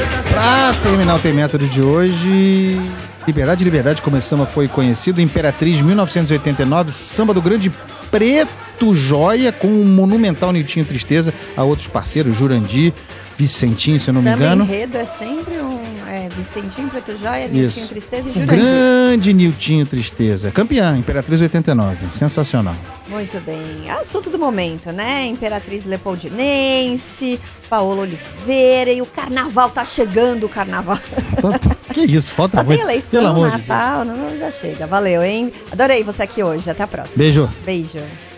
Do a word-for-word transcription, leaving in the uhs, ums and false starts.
Pra terminar o Tem Método de hoje, Liberdade, Liberdade, como esse samba foi conhecido, Imperatriz, mil novecentos e oitenta e nove, samba do Grande Preto Joia, com o monumental Niltinho Tristeza, a outros parceiros, Jurandir, Vicentinho, se eu não me engano. Samba enredo é sempre um é, Vicentinho, Preto Joia, Isso. Niltinho Tristeza e O Jurandir. grande Niltinho Tristeza, campeã, Imperatriz oitenta e nove, sensacional. Muito bem. Assunto do momento, né? Imperatriz Leopoldinense, Paola Oliveira e o carnaval tá chegando, o carnaval. Que isso, falta Só muito. tem eleição, Pelo amor de Natal, não, já chega. Valeu, hein? Adorei você aqui hoje. Até a próxima. Beijo. Beijo.